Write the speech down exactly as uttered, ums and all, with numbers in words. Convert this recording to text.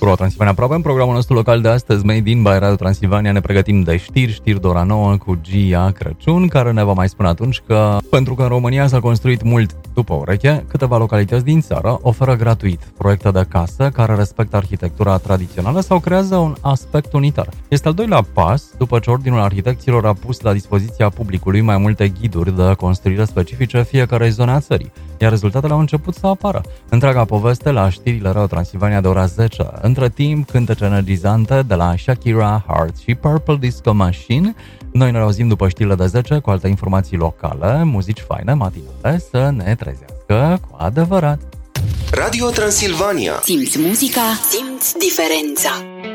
Pro Transilvania aproape, în programul nostru local de astăzi, Made in by Radio Transilvania, ne pregătim de știri, știri de ora nouă cu Gia Crăciun, care ne va mai spune atunci că, pentru că în România s-a construit mult după ureche, câteva localități din țară oferă gratuit proiecte de casă care respectă arhitectura tradițională sau creează un aspect unitar. Este al doilea pas, după ce Ordinul Arhitecților a pus la dispoziția publicului mai multe ghiduri de construire specifice fiecarei zone a țării, iar rezultatele au început să apară. Întreaga poveste la știrile Radio Transilvania de ora zece. Între timp, cântece energizante de la Shakira, Heart și Purple Disco Machine. Noi ne auzim după știrile de zece cu alte informații locale, muzici faine, matinale, să ne trezească cu adevărat. Radio Transilvania. Simți muzica, simți diferența.